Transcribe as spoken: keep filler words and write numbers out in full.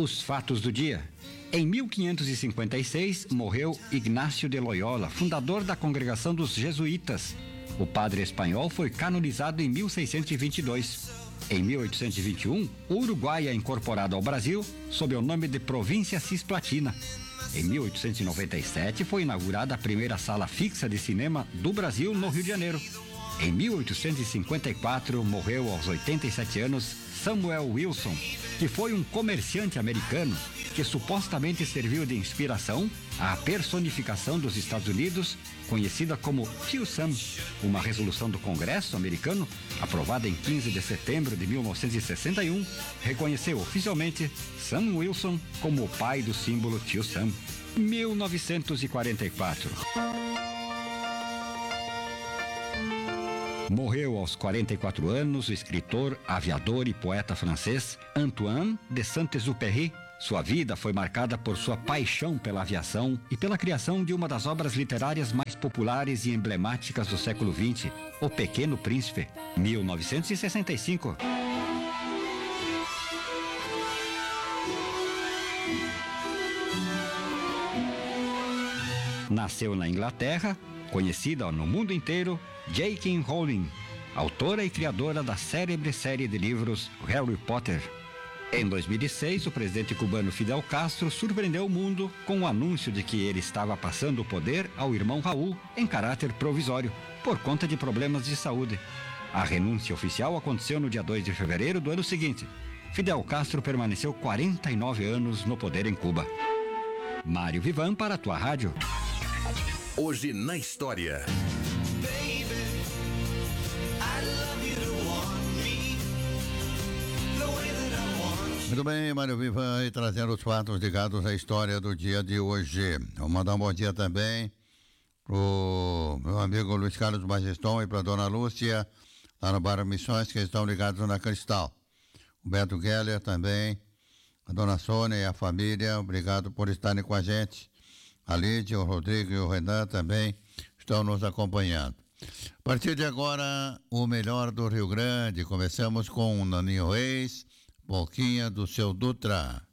Os fatos do dia. Em mil quinhentos e cinquenta e seis, morreu Ignácio de Loyola, fundador da Congregação dos Jesuítas. O padre espanhol foi canonizado em mil seiscentos e vinte e dois. Em mil oitocentos e vinte e um, o Uruguai é incorporado ao Brasil sob o nome de Província Cisplatina. Em mil oitocentos e noventa e sete, foi inaugurada a primeira sala fixa de cinema do Brasil no Rio de Janeiro. Em mil oitocentos e cinquenta e quatro, morreu aos oitenta e sete anos Samuel Wilson, que foi um comerciante americano que supostamente serviu de inspiração à personificação dos Estados Unidos, conhecida como Tio Sam. Uma resolução do Congresso americano, aprovada em quinze de setembro de mil novecentos e sessenta e um, reconheceu oficialmente Sam Wilson como o pai do símbolo Tio Sam. mil novecentos e quarenta e quatro. Morreu aos quarenta e quatro anos o escritor, aviador e poeta francês Antoine de Saint-Exupéry. Sua vida foi marcada por sua paixão pela aviação e pela criação de uma das obras literárias mais populares e emblemáticas do século vinte, O Pequeno Príncipe, mil novecentos e sessenta e cinco. Nasceu na Inglaterra, conhecida no mundo inteiro, J K Rowling, autora e criadora da célebre série de livros Harry Potter. Em dois mil e seis, o presidente cubano Fidel Castro surpreendeu o mundo com o anúncio de que ele estava passando o poder ao irmão Raul em caráter provisório, por conta de problemas de saúde. A renúncia oficial aconteceu no dia dois de fevereiro do ano seguinte. Fidel Castro permaneceu quarenta e nove anos no poder em Cuba. Mário Vivan para a tua rádio. Hoje na história. Muito bem, Mário Viva aí trazendo os fatos ligados à história do dia de hoje. Vou mandar um bom dia também pro meu amigo Luiz Carlos Majeston e pra dona Lúcia, lá no Bairro Missões, que estão ligados na Cristal. O Beto Geller também, a dona Sônia e a família, obrigado por estarem com a gente. A Lídia, o Rodrigo e o Renan também estão nos acompanhando. A partir de agora, o melhor do Rio Grande. Começamos com o Naninho Reis, Boquinha do Seu Dutra.